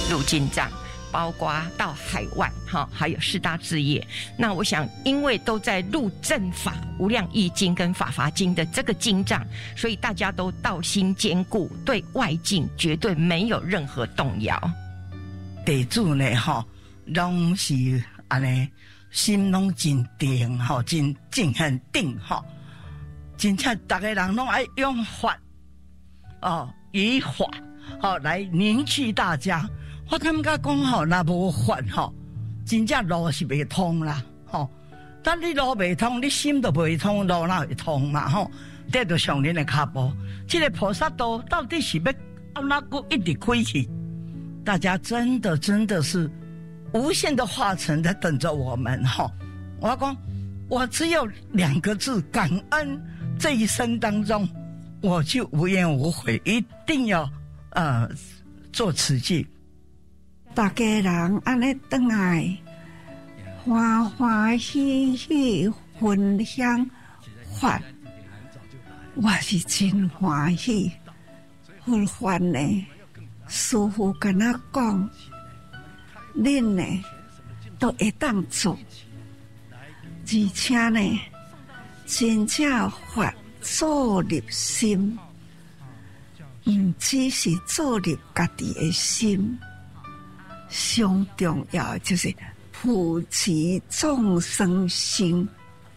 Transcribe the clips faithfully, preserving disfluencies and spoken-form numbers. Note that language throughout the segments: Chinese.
入进账，包括到海外哈，还有四大志业。那我想，因为都在入正法无量义经跟法华经的这个经藏，所以大家都道心坚固，对外境绝对没有任何动摇。 地主呢，吼，拢是安尼，心拢真定，吼，真正很定，吼，真正大家人拢爱用法，哦，以法，吼来凝聚大家。我感觉讲吼，若无法吼，真正路是袂通啦，吼。但你路袂通，你心都袂通，路哪会通嘛，吼？这就上人的脚步。这个菩萨道到底是要按哪个一直开去？大家真的真的是无限的化成在等着我们哈！我讲，我只有两个字：感恩。这一生当中，我就无怨无悔，一定要呃做慈济。 大家人安尼回来，欢欢喜喜分享法，我是真欢喜。分法呢，师父跟我讲，恁呢都会当做，而且呢，真正法做入心，唔只是做入家己的心。上重要就是普济众生心，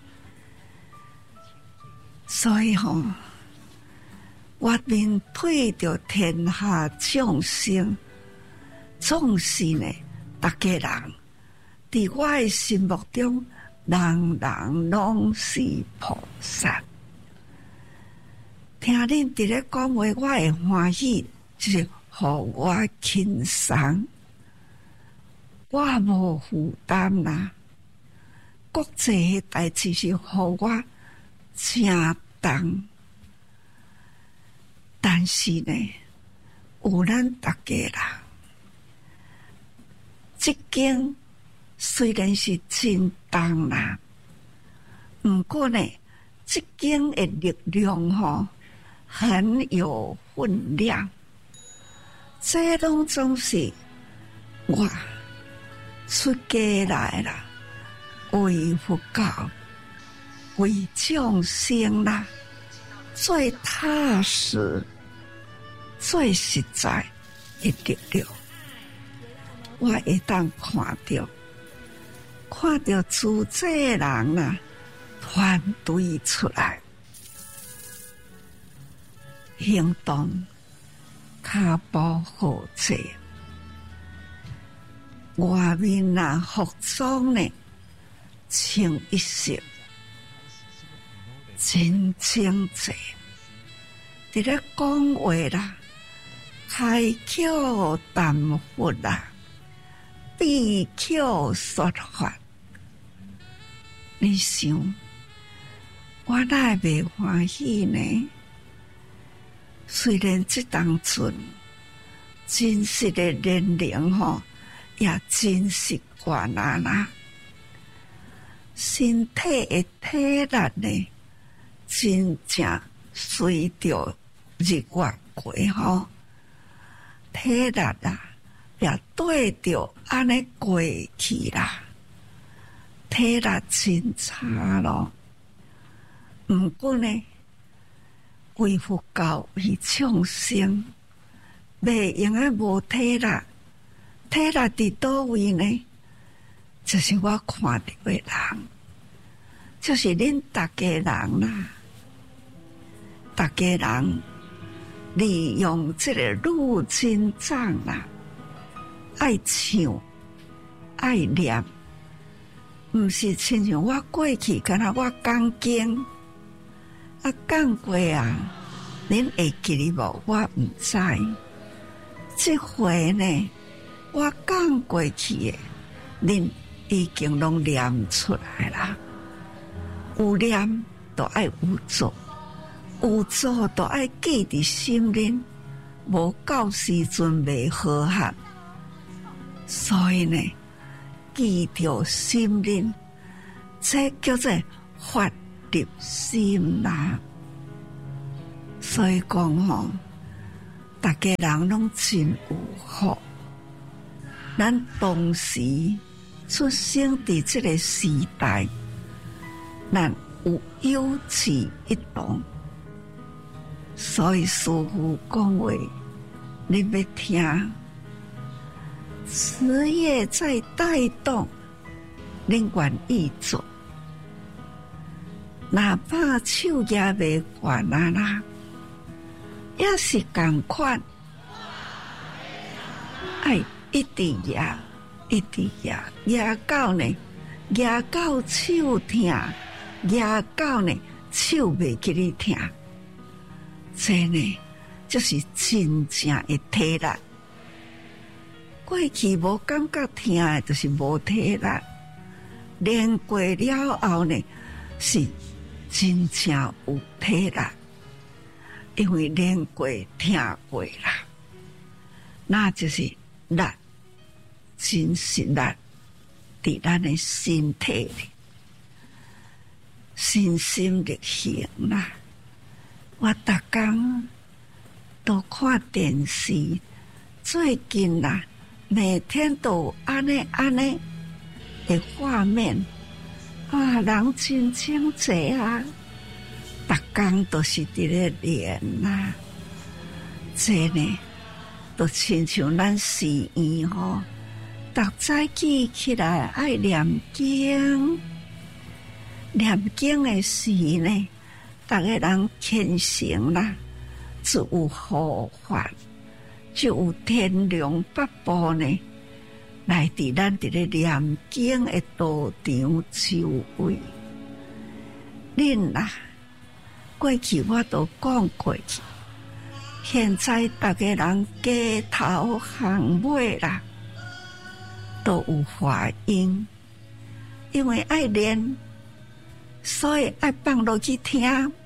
所以吼、哦，我面对着天下众生，总是呢，大家人在我的心目中，人人拢是菩萨。听恁伫咧讲话，我会欢喜，就是互我轻松。我无负担啦，国际的代志是互我正重，但是呢，有咱大家啦，这经虽然是真重啦，不过呢，这经的力量吼很有分量，这拢总是我。出家来啦，为佛教，为众生啦，最踏实、最实在的力量。我会当看到，看到主这人啦，团队出来，行动脚步好势。外面啊，服装呢，清一色，真清洁。伫咧讲话啦，开口谈佛啦，闭口说法。你想，我哪会袂欢喜呢？虽然这当阵真实的年龄吼。也真习惯啦啦，身体的体力呢，真正随着日月过吼，体力啊也对着安尼过去啦，体力真差咯。不过呢，为佛教为众生，袂用诶无体力。体力伫倒位呢？就是我看到的人，就是恁大家人啦。大家人利用这个入经藏啦，爱唱爱念，毋是亲像我过去，敢若我讲经啊讲过啊，恁会记哩无？我毋知。这回呢？我讲过去的，恁已经拢念出来啦。有念就爱有做，有做就爱记伫心里，无到时阵袂好汉。所以呢，记着心里，这叫做发入心啦。所以讲吼，大家人拢真有福。 咱当时出生伫这个时代，咱有有志一同，所以师父讲话，你要听。职业在带动，恁愿意做，哪怕手也袂悬啊啦，也是同款，爱一直压，一直压，压到呢，压到手痛，压到呢手袂记你痛，这呢就是真正的体力。过去无感觉痛的，就是无体力；练过了后呢，是真正有体力，因为练过、听过啦，那就是力，真实力伫咱的身体里，身心力行啦。我逐工都看电视，最近啦。每天都有安尼安尼的画面啊，人真真济啊，逐工都是伫咧练啊，这呢都亲像咱寺院吼，逐早起起来爱念经，念经的时呢，逐个人虔诚啦，就有护法。就有天龙八部呢，来伫咱伫咧念经的道场周围。恁啦，过去我都讲过去，现在逐个人街头巷尾啦，都有法音，因为爱练，所以爱放落去听，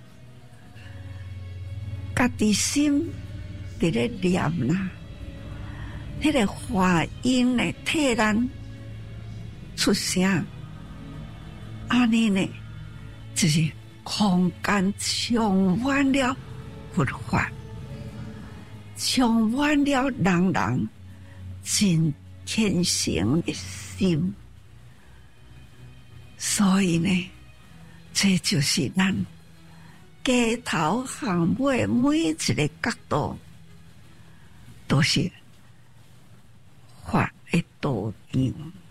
家己心。伫咧念啦，迄个话音呢替咱出声，安尼呢就是空间充满了佛法，充满了人人真虔诚的心，所以呢，这就是咱街头巷尾每一个角度。都是法的道场，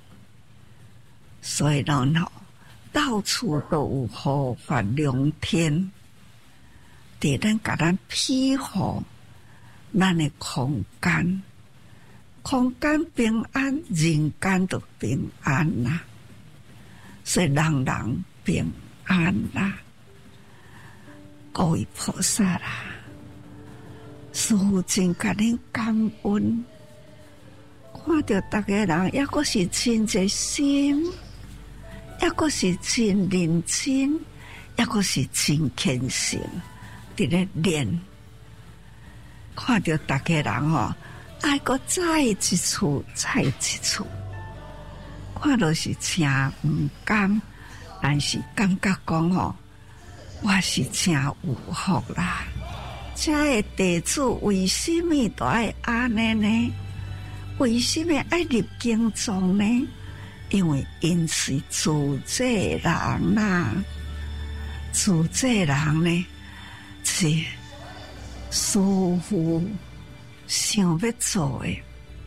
所以然后到处都有护法良天，伫咱甲咱庇护咱的空间，空间平安，人间都平安啦，所以人人平安啦，各位菩萨啦。师父真甲恁感恩，看到大家人，抑个是真热心，抑个是真认真，抑个是真虔诚，伫咧练。看到大家人吼，爱个再一处，再一处，看到是真毋甘，但是感觉讲吼，我是真有福啦。这个弟子为什么都爱安尼呢？为什么爱入经藏呢？因为因是自这人啦，自这人呢是师父想要做的，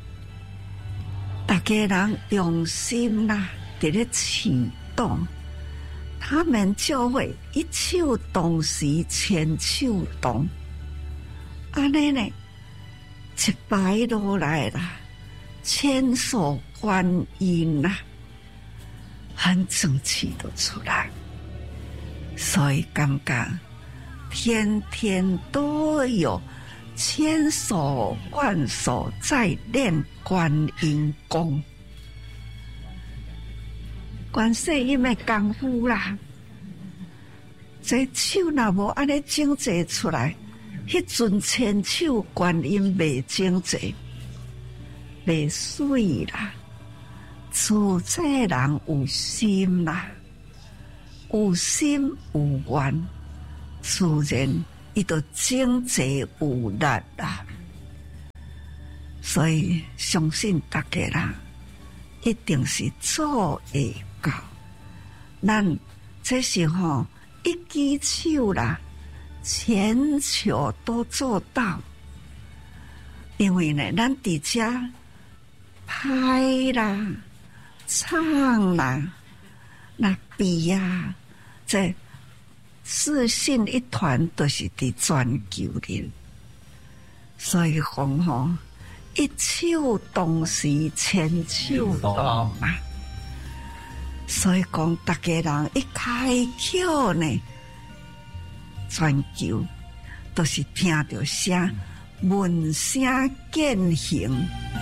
大家人用心啦，伫咧启动，他们就会一手同时千手动。安尼呢，一摆落来啦，千手观音啦，很整齐的出来，所以感觉天天都有千手万手在练观音功，观世音的功夫啦，这手若无安尼整齐出来。迄阵千手观音未整齐，未水啦。自这人有心啦，有心有愿，自然伊就整齐有力啦。 所以相信大家啦，一定是做会到。咱这是吼一举手啦，全球都做到。因为呢，咱伫遮拍啦、唱啦、那比啊，这四信一团都是伫全球人，所以讲吼，一手同时千手动嘛。所以讲，大家人一开口呢，全球都是听到声。闻声见形，